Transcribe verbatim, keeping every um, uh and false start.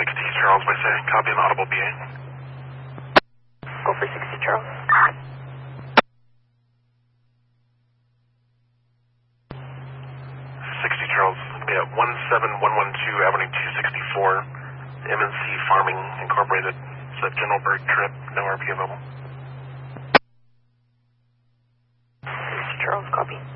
sixty Charles by say, copy an audible B A. Go for sixty Charles. sixty Charles, going to be at one seven one one two Avenue two sixty-four, M and C Farming Incorporated. It's a General Bird trip, no R P available. sixty Charles, copy.